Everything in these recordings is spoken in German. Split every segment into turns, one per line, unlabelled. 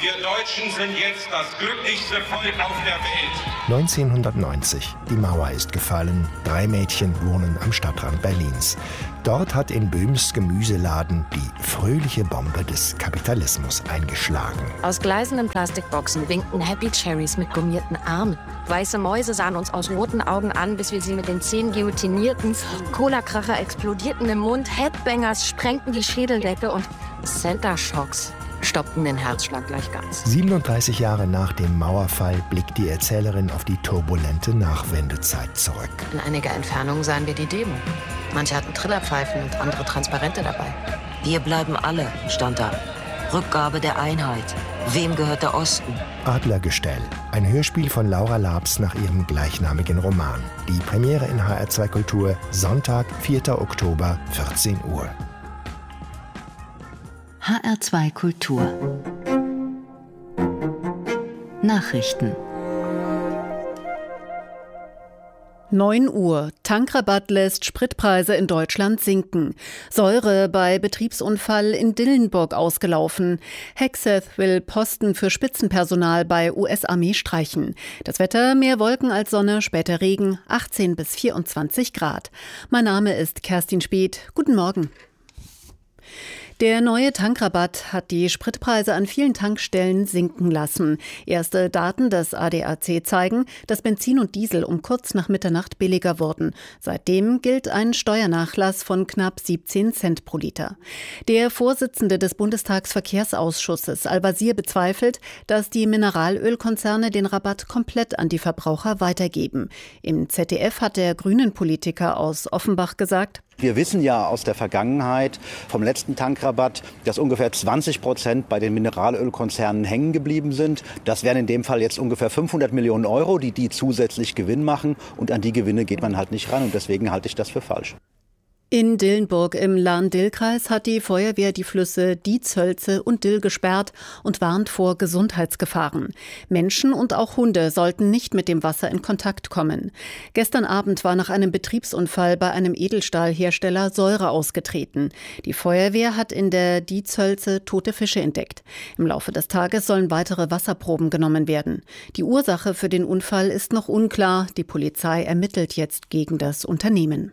Wir Deutschen sind jetzt das glücklichste Volk auf der Welt.
1990. Die Mauer ist gefallen. 3 Mädchen wohnen am Stadtrand Berlins. Dort hat in Böhms Gemüseladen die fröhliche Bombe des Kapitalismus eingeschlagen.
Aus gleißenden Plastikboxen winkten Happy Cherries mit gummierten Armen. Weiße Mäuse sahen uns aus roten Augen an, bis wir sie mit den Zähnen guillotinierten. Cola-Kracher explodierten im Mund, Headbangers sprengten die Schädeldecke und Center Shocks stoppten den Herzschlag gleich ganz.
37 Jahre nach dem Mauerfall blickt die Erzählerin auf die turbulente Nachwendezeit zurück.
In einiger Entfernung sahen wir die Demo. Manche hatten Trillerpfeifen und andere Transparente dabei.
Wir bleiben alle, stand da. Rückgabe der Einheit. Wem gehört der Osten?
Adlergestell. Ein Hörspiel von Laura Labs nach ihrem gleichnamigen Roman. Die Premiere in HR2 Kultur, Sonntag, 4. Oktober, 14 Uhr.
HR2 Kultur. Nachrichten.
9 Uhr. Tankrabatt lässt Spritpreise in Deutschland sinken. Säure bei Betriebsunfall in Dillenburg ausgelaufen. Hegseth will Posten für Spitzenpersonal bei US-Armee streichen. Das Wetter: mehr Wolken als Sonne, später Regen, 18 bis 24 Grad. Mein Name ist Kerstin Speth. Guten Morgen. Der neue Tankrabatt hat die Spritpreise an vielen Tankstellen sinken lassen. Erste Daten des ADAC zeigen, dass Benzin und Diesel um kurz nach Mitternacht billiger wurden. Seitdem gilt ein Steuernachlass von knapp 17 Cent pro Liter. Der Vorsitzende des Bundestagsverkehrsausschusses, Al-Wazir, bezweifelt, dass die Mineralölkonzerne den Rabatt komplett an die Verbraucher weitergeben. Im ZDF hat der Grünen-Politiker aus Offenbach gesagt:
Wir wissen ja aus der Vergangenheit vom letzten Tankrabatt, dass ungefähr 20% bei den Mineralölkonzernen hängen geblieben sind. Das wären in dem Fall jetzt ungefähr 500 Millionen Euro, die zusätzlich Gewinn machen. Und an die Gewinne geht man halt nicht ran. Und deswegen halte ich das für falsch.
In Dillenburg im Lahn-Dill-Kreis hat die Feuerwehr die Flüsse Dietshölze und Dill gesperrt und warnt vor Gesundheitsgefahren. Menschen und auch Hunde sollten nicht mit dem Wasser in Kontakt kommen. Gestern Abend war nach einem Betriebsunfall bei einem Edelstahlhersteller Säure ausgetreten. Die Feuerwehr hat in der Dietshölze tote Fische entdeckt. Im Laufe des Tages sollen weitere Wasserproben genommen werden. Die Ursache für den Unfall ist noch unklar. Die Polizei ermittelt jetzt gegen das Unternehmen.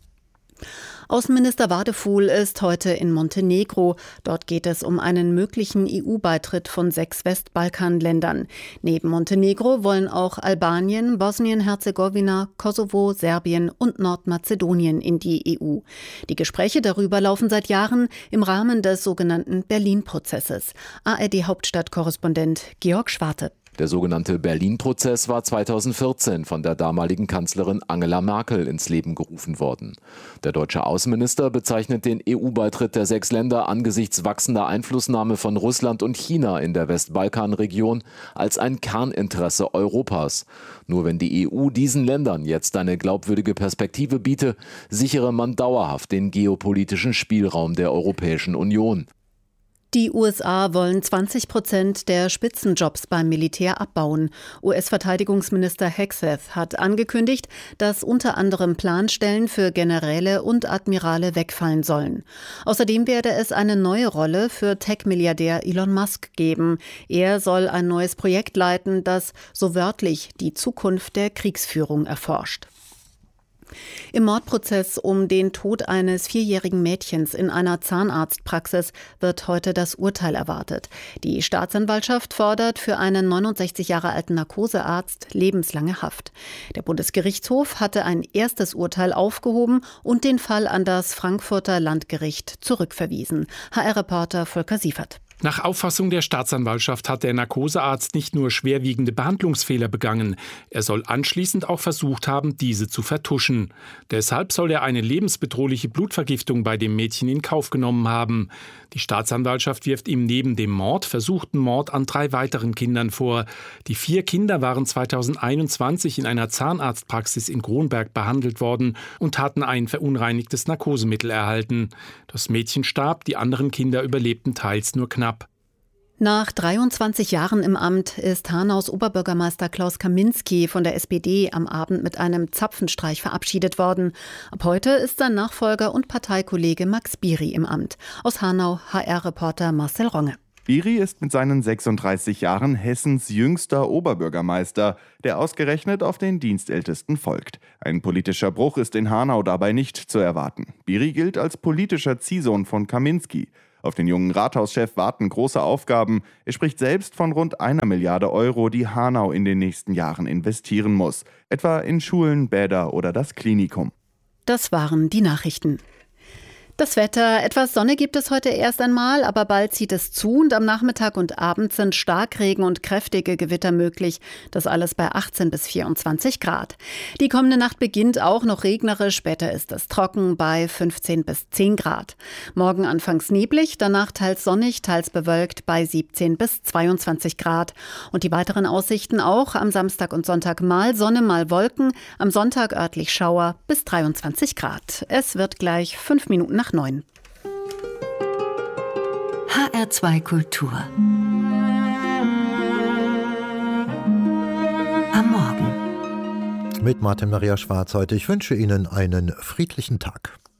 Außenminister Wadefuhl ist heute in Montenegro. Dort geht es um einen möglichen EU-Beitritt von 6 Westbalkanländern. Neben Montenegro wollen auch Albanien, Bosnien-Herzegowina, Kosovo, Serbien und Nordmazedonien in die EU. Die Gespräche darüber laufen seit Jahren im Rahmen des sogenannten Berlin-Prozesses. ARD-Hauptstadtkorrespondent Georg Schwarte.
Der sogenannte Berlin-Prozess war 2014 von der damaligen Kanzlerin Angela Merkel ins Leben gerufen worden. Der deutsche Außenminister bezeichnet den EU-Beitritt der 6 Länder angesichts wachsender Einflussnahme von Russland und China in der Westbalkanregion als ein Kerninteresse Europas. Nur wenn die EU diesen Ländern jetzt eine glaubwürdige Perspektive biete, sichere man dauerhaft den geopolitischen Spielraum der Europäischen Union.
Die USA wollen 20% der Spitzenjobs beim Militär abbauen. US-Verteidigungsminister Hegseth hat angekündigt, dass unter anderem Planstellen für Generäle und Admirale wegfallen sollen. Außerdem werde es eine neue Rolle für Tech-Milliardär Elon Musk geben. Er soll ein neues Projekt leiten, das so wörtlich die Zukunft der Kriegsführung erforscht. Im Mordprozess um den Tod eines 4-jährigen Mädchens in einer Zahnarztpraxis wird heute das Urteil erwartet. Die Staatsanwaltschaft fordert für einen 69 Jahre alten Narkosearzt lebenslange Haft. Der Bundesgerichtshof hatte ein erstes Urteil aufgehoben und den Fall an das Frankfurter Landgericht zurückverwiesen. HR-Reporter Volker Siefert.
Nach Auffassung der Staatsanwaltschaft hat der Narkosearzt nicht nur schwerwiegende Behandlungsfehler begangen, er soll anschließend auch versucht haben, diese zu vertuschen. Deshalb soll er eine lebensbedrohliche Blutvergiftung bei dem Mädchen in Kauf genommen haben. Die Staatsanwaltschaft wirft ihm neben dem Mord versuchten Mord an 3 weiteren Kindern vor. Die 4 Kinder waren 2021 in einer Zahnarztpraxis in Kronberg behandelt worden und hatten ein verunreinigtes Narkosemittel erhalten. Das Mädchen starb, die anderen Kinder überlebten teils nur knapp.
Nach 23 Jahren im Amt ist Hanaus Oberbürgermeister Klaus Kaminski von der SPD am Abend mit einem Zapfenstreich verabschiedet worden. Ab heute ist sein Nachfolger und Parteikollege Max Biri im Amt. Aus Hanau HR-Reporter Marcel Ronge.
Biri ist mit seinen 36 Jahren Hessens jüngster Oberbürgermeister, der ausgerechnet auf den Dienstältesten folgt. Ein politischer Bruch ist in Hanau dabei nicht zu erwarten. Biri gilt als politischer Ziehsohn von Kaminski. Auf den jungen Rathauschef warten große Aufgaben. Er spricht selbst von rund 1 Milliarde Euro, die Hanau in den nächsten Jahren investieren muss. Etwa in Schulen, Bäder oder das Klinikum.
Das waren die Nachrichten. Das Wetter, etwas Sonne gibt es heute erst einmal, aber bald zieht es zu und am Nachmittag und Abend sind Starkregen und kräftige Gewitter möglich. Das alles bei 18 bis 24 Grad. Die kommende Nacht beginnt auch noch regnerisch, später ist es trocken bei 15 bis 10 Grad. Morgen anfangs neblig, danach teils sonnig, teils bewölkt bei 17 bis 22 Grad. Und die weiteren Aussichten auch am Samstag und Sonntag mal Sonne, mal Wolken, am Sonntag örtlich Schauer bis 23 Grad. Es wird gleich 5 Minuten nach 9.
HR2 Kultur. Am Morgen.
Mit Martin Maria Schwarz heute. Ich wünsche Ihnen einen friedlichen Tag.